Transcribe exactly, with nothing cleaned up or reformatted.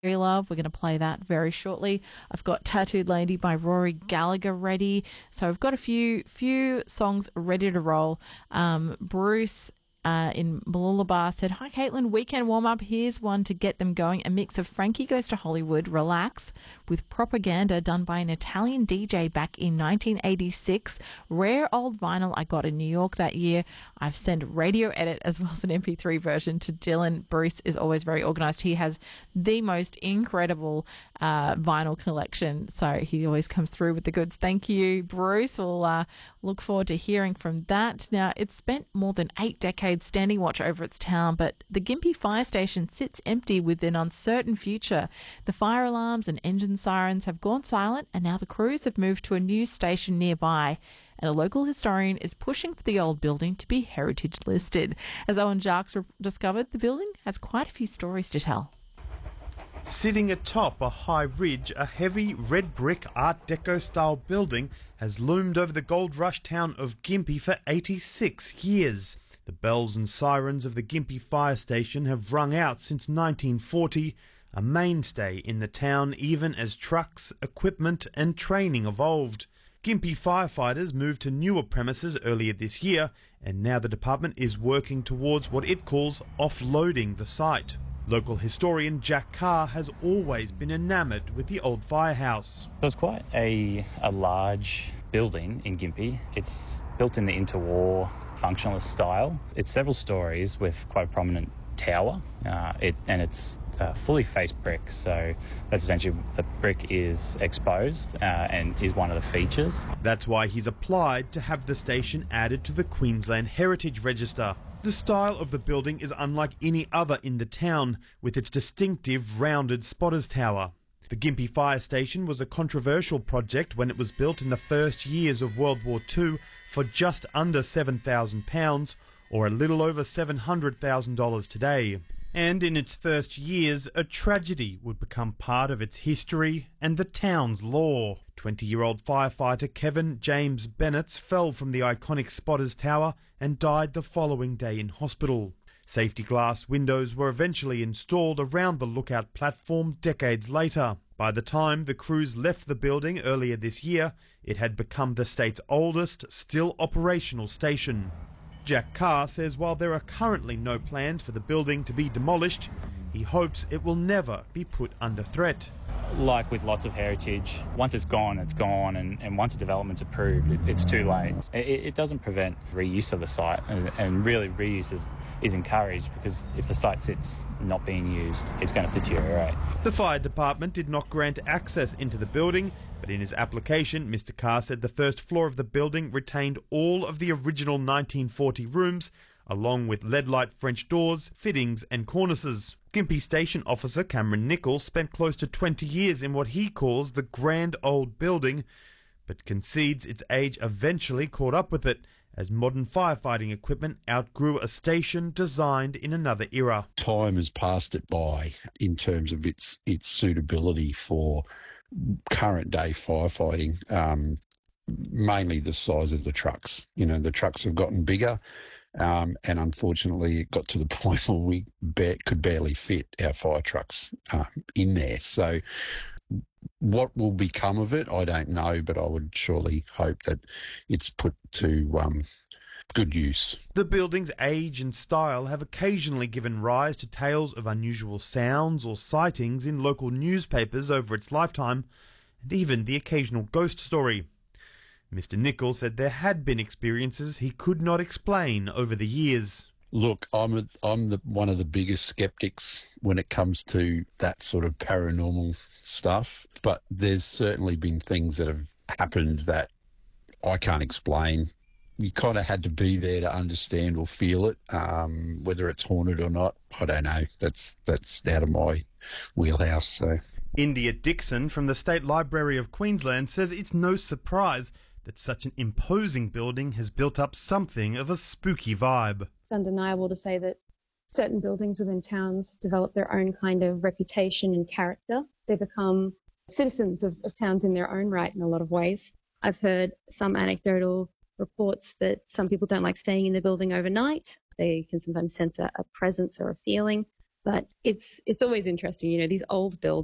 Love. We're going to play that very shortly. I've got Tattooed Lady by Rory Gallagher ready. So I've got a few few songs ready to roll. Um, Bruce uh, in Mooloolaba said, "Hi Caitlin, weekend warm-up. Here's one to get them going. A mix of Frankie Goes to Hollywood, Relax, with Propaganda done by an Italian D J back in nineteen eighty-six. Rare old vinyl I got in New York that year. I've sent radio edit as well as an M P three version to Dylan. Bruce is always very organised. He has the most incredible uh, vinyl collection, so he always comes through with the goods. Thank you, Bruce. We'll uh, look forward to hearing from that. Now, it's spent more than eight decades standing watch over its town, but the Gympie Fire Station sits empty with an uncertain future. The fire alarms and engine sirens have gone silent, and now the crews have moved to a new station nearby. And a local historian is pushing for the old building to be heritage listed. As Owen Jarks re- discovered, the building has quite a few stories to tell. Sitting atop a high ridge, a heavy red brick Art Deco-style building has loomed over the gold rush town of Gympie for eighty-six years. The bells and sirens of the Gympie Fire Station have rung out since nineteen forty, a mainstay in the town even as trucks, equipment and training evolved. Gympie firefighters moved to newer premises earlier this year, and now the department is working towards what it calls offloading the site. Local historian Jack Carr has always been enamoured with the old firehouse. It was quite a, a large building in Gympie. It's built in the interwar functionalist style. It's several stories with quite a prominent tower, uh, it, and it's uh, fully faced brick, so that's essentially the brick is exposed uh, and is one of the features. That's why he's applied to have the station added to the Queensland Heritage Register. The style of the building is unlike any other in the town, with its distinctive rounded spotters tower. The Gympie Fire Station was a controversial project when it was built in the first years of World War Two for just under seven thousand pounds, or a little over seven hundred thousand dollars today. And in its first years, a tragedy would become part of its history and the town's lore. twenty-year-old firefighter Kevin James Bennett fell from the iconic spotters tower and died the following day in hospital. Safety glass windows were eventually installed around the lookout platform decades later. By the time the crews left the building earlier this year, it had become the state's oldest, still operational station. Jack Carr says while there are currently no plans for the building to be demolished, he hopes it will never be put under threat. Like with lots of heritage, once it's gone, it's gone, and, and once a development's approved, it, it's too late. It, it doesn't prevent reuse of the site, and, and really reuse is, is encouraged, because if the site sits not being used, it's going to deteriorate. The fire department did not grant access into the building, but in his application, Mister Carr said the first floor of the building retained all of the original nineteen forty rooms, along with lead light French doors, fittings and cornices. Gympie Station Officer Cameron Nichols spent close to twenty years in what he calls the grand old building, but concedes its age eventually caught up with it, as modern firefighting equipment outgrew a station designed in another era. Time has passed it by in terms of its its suitability for current day firefighting, um, mainly the size of the trucks. You know, the trucks have gotten bigger, um, and unfortunately it got to the point where we ba- could barely fit our fire trucks uh, in there. So what will become of it, I don't know, but I would surely hope that it's put to um, good use. The building's age and style have occasionally given rise to tales of unusual sounds or sightings in local newspapers over its lifetime, and even the occasional ghost story. Mister Nichols said there had been experiences he could not explain over the years. Look, I'm a, I'm the, one of the biggest skeptics when it comes to that sort of paranormal stuff, but there's certainly been things that have happened that I can't explain. You kind of had to be there to understand or feel it. Um, whether it's haunted or not, I don't know. That's that's out of my wheelhouse. So, India Dixon from the State Library of Queensland says it's no surprise that such an imposing building has built up something of a spooky vibe. It's undeniable to say that certain buildings within towns develop their own kind of reputation and character. They become citizens of, of towns in their own right in a lot of ways. I've heard some anecdotal reports that some people don't like staying in the building overnight. They can sometimes sense a, a presence or a feeling. But it's it's always interesting, you know, these old buildings.